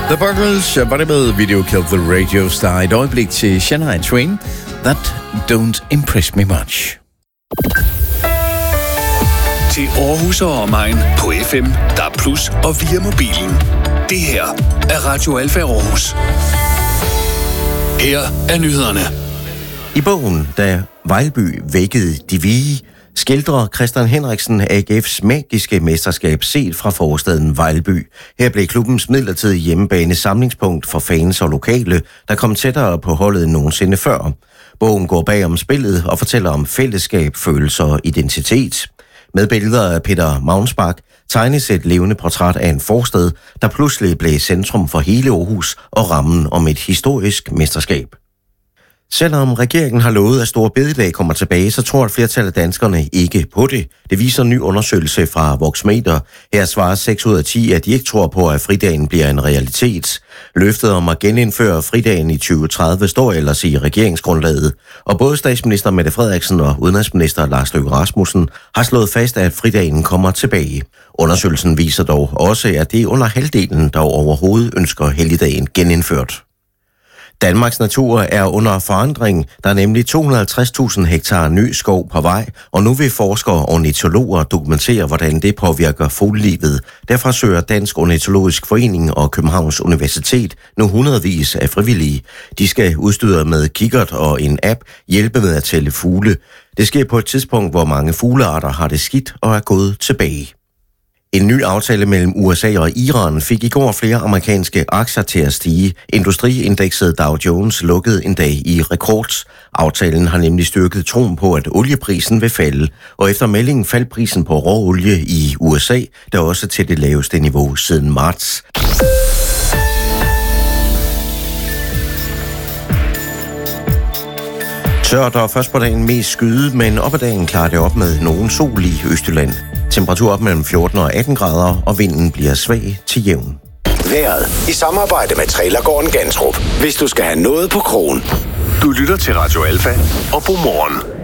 The Buggles var det med Video Killed the Radio Star. Et øjeblik til Shania Twain. That don't impress me much. Til Aarhus og omegn på FM, DAB+ og via mobilen. Det her er Radio Alfa Aarhus. Her er nyhederne. I bogen, da Vejlby vækkede de vige, skildrer Christian Henriksen AGF's magiske mesterskab set fra forstaden Vejlby. Her blev klubbens midlertidige hjemmebane samlingspunkt for fans og lokale, der kom tættere på holdet end nogensinde før. Bogen går bag om spillet og fortæller om fællesskab, følelser og identitet. Med billeder af Peter Maunsbach tegnes et levende portræt af en forstad, der pludselig blev centrum for hele Aarhus og rammen om et historisk mesterskab. Selvom regeringen har lovet, at Store Bededag kommer tilbage, så tror et flertal af danskerne ikke på det. Det viser en ny undersøgelse fra Voxmeter. Her svarer 6 ud af 10, at de ikke tror på, at fridagen bliver en realitet. Løftet om at genindføre fridagen i 2030 står ellers i regeringsgrundlaget. Og både statsminister Mette Frederiksen og udenrigsminister Lars Løkke Rasmussen har slået fast, at fridagen kommer tilbage. Undersøgelsen viser dog også, at det er under halvdelen, der overhovedet ønsker helligdagen genindført. Danmarks natur er under forandring. Der er nemlig 250.000 hektar ny skov på vej, og nu vil forskere og ornitologer dokumentere, hvordan det påvirker fuglelivet. Derfor søger Dansk Ornitologisk Forening og Københavns Universitet nu hundredvis af frivillige. De skal udstyret med kikkert og en app hjælpe med at tælle fugle. Det sker på et tidspunkt, hvor mange fuglearter har det skidt og er gået tilbage. En ny aftale mellem USA og Iran fik i går flere amerikanske aktier til at stige. Industriindekset Dow Jones lukkede en dag i rekord. Aftalen har nemlig styrket troen på, at olieprisen vil falde, og efter meldingen faldt prisen på råolie i USA, der også til det laveste niveau siden marts. Tørt og først på dagen mest skyde, men op ad dagen klarer det op med nogen sol i Østjylland. Temperatur op mellem 14 og 18 grader, og vinden bliver svag til jævn. Vejret i samarbejde med Trailergården Gantrup. Hvis du skal have noget på krogen. Du lytter til Radio Alfa og Godmorgen.